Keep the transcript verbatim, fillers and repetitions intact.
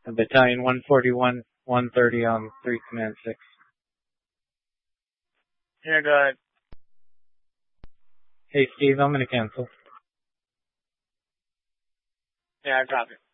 Battalion one forty-one, one thirty on three Command six. Yeah, go ahead. Hey, Steve, I'm going to cancel. Yeah, I copy.